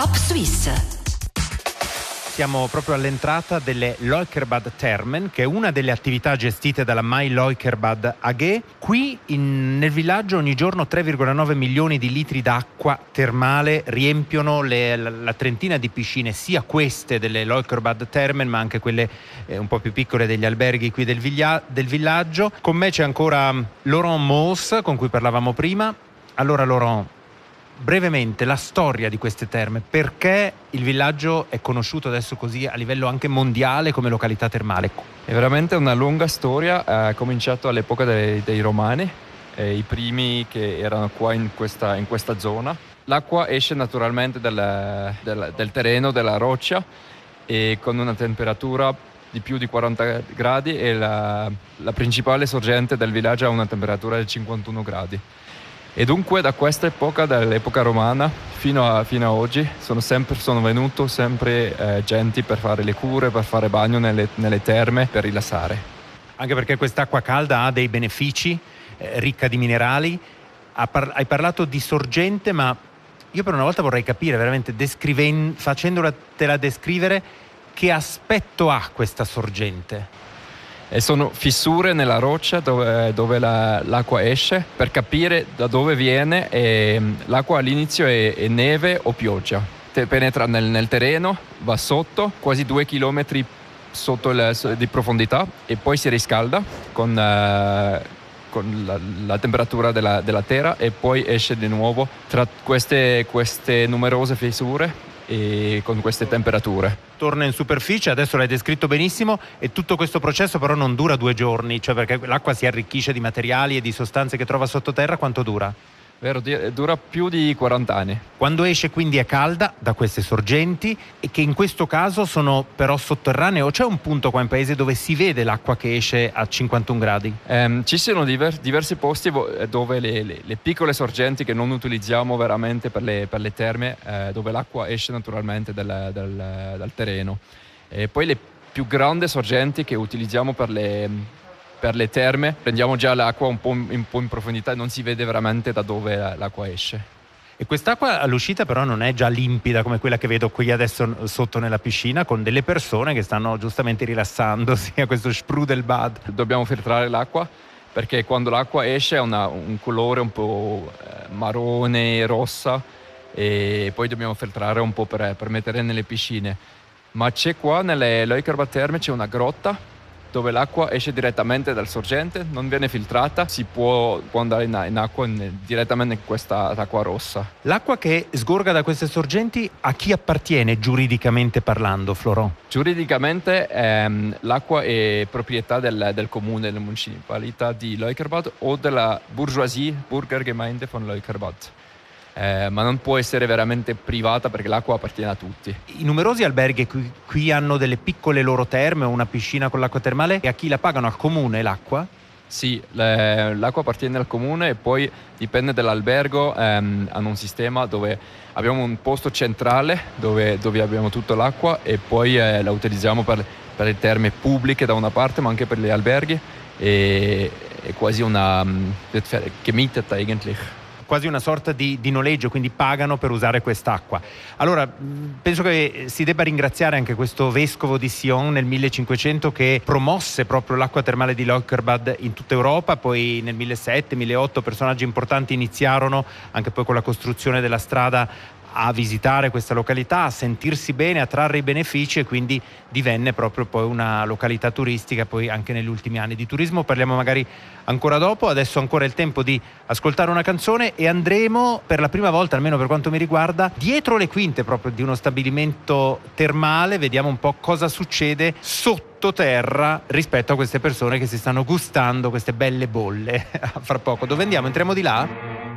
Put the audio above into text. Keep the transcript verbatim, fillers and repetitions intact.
Top Suisse. Siamo proprio all'entrata delle Leukerbad Thermen, che è una delle attività gestite dalla My Leukerbad A G. Qui in, nel villaggio ogni giorno tre virgola nove milioni di litri d'acqua termale riempiono le, la, la trentina di piscine, sia queste delle Leukerbad Thermen ma anche quelle eh, un po' più piccole degli alberghi qui del, viglia, del villaggio. Con me c'è ancora Laurent Moos, con cui parlavamo prima. Allora Laurent, brevemente la storia di queste terme, perché il villaggio è conosciuto adesso così a livello anche mondiale come località termale? È veramente una lunga storia, ha cominciato all'epoca dei, dei Romani, eh, i primi che erano qua in questa, in questa zona. L'acqua esce naturalmente del, del, del terreno, della roccia, e con una temperatura di più di quaranta gradi, e la, la principale sorgente del villaggio ha una temperatura di cinquantuno gradi. E dunque da questa epoca, dall'epoca romana fino a, fino a oggi, sono sempre sono venuto sempre eh, gente per fare le cure, per fare bagno nelle, nelle terme, per rilassare. Anche perché quest'acqua calda ha dei benefici, eh, ricca di minerali. Ha par- hai parlato di sorgente, ma io per una volta vorrei capire veramente, descriven- facendotela descrivere, che aspetto ha questa sorgente? E sono fissure nella roccia dove, dove la, l'acqua esce. Per capire da dove viene, e l'acqua all'inizio è, è neve o pioggia. Te penetra nel, nel terreno, va sotto, quasi due chilometri sotto la, di profondità, e poi si riscalda con, uh, con la, la temperatura della, della terra, e poi esce di nuovo tra queste, queste numerose fissure e con queste temperature. Torna in superficie, adesso l'hai descritto benissimo, e tutto questo processo però non dura due giorni, cioè perché l'acqua si arricchisce di materiali e di sostanze che trova sottoterra. Quanto dura? Vero, dura più di quaranta anni. Quando esce quindi è calda da queste sorgenti, e che in questo caso sono però sotterranee, o c'è un punto qua in paese dove si vede l'acqua che esce a cinquantuno gradi? Um, ci sono diver- diversi posti dove le, le, le piccole sorgenti che non utilizziamo veramente per le, per le terme, eh, dove l'acqua esce naturalmente dal, dal, dal terreno. E poi le più grandi sorgenti che utilizziamo per le... Per le terme prendiamo già l'acqua un po' in, un po' in profondità, e non si vede veramente da dove l'acqua esce. E quest'acqua all'uscita però non è già limpida come quella che vedo qui adesso sotto nella piscina, con delle persone che stanno giustamente rilassandosi a questo Sprudelbad. Dobbiamo filtrare l'acqua, perché quando l'acqua esce ha una, un colore un po' marrone, rossa, e poi dobbiamo filtrare un po' per, per mettere nelle piscine. Ma c'è qua nelle Leukerbad Terme c'è una grotta dove l'acqua esce direttamente dal sorgente, non viene filtrata, si può, può andare in, in acqua in, direttamente in questa acqua rossa. L'acqua che sgorga da queste sorgenti a chi appartiene giuridicamente parlando, Florent? Giuridicamente ehm, l'acqua è proprietà del, del comune, della municipalità di Leukerbad o della bourgeoisie, Burgergemeinde von Leukerbad. Eh, ma non può essere veramente privata, perché l'acqua appartiene a tutti. I numerosi alberghi qui, qui hanno delle piccole loro terme o una piscina con l'acqua termale, e a chi la pagano? Al comune l'acqua? Sì, le, l'acqua appartiene al comune, e poi dipende dall'albergo, ehm, hanno un sistema dove abbiamo un posto centrale dove, dove abbiamo tutta l'acqua, e poi eh, la utilizziamo per, per le terme pubbliche da una parte, ma anche per gli alberghi, e è quasi una gemietet eigentlich. Quasi una sorta di, di noleggio, quindi pagano per usare quest'acqua. Allora, penso che si debba ringraziare anche questo vescovo di Sion nel millecinquecento, che promosse proprio l'acqua termale di Leukerbad in tutta Europa. Poi nel millesettecento milleottocento personaggi importanti iniziarono, anche poi con la costruzione della strada, a visitare questa località, a sentirsi bene, a trarre i benefici, e quindi divenne proprio poi una località turistica. Poi anche negli ultimi anni di turismo parliamo magari ancora dopo. Adesso ancora il tempo di ascoltare una canzone, e andremo per la prima volta, almeno per quanto mi riguarda, dietro le quinte proprio di uno stabilimento termale. Vediamo un po' cosa succede sottoterra rispetto a queste persone che si stanno gustando queste belle bolle. Fra poco dove andiamo? Entriamo di là?